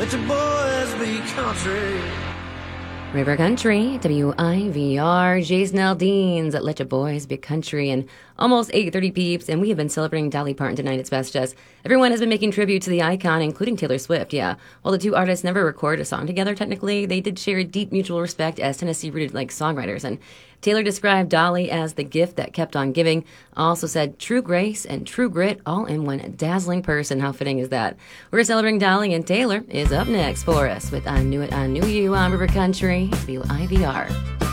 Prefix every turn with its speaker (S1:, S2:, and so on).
S1: Let your boys be country.
S2: River Country, WIVR, Jason Aldean's Let Ya Boys Be Country, and almost 8:30 peeps, and we have been celebrating Dolly Parton tonight. It's best just everyone has been making tribute to the icon, including Taylor Swift, yeah. While the two artists never recorded a song together, technically, they did share a deep mutual respect as Tennessee-rooted songwriters, and Taylor described Dolly as the gift that kept on giving, also said true grace and true grit all in one dazzling person. How fitting is that? We're celebrating Dolly, and Taylor is up next for us with I Knew It, I Knew You on River Country, WIVR.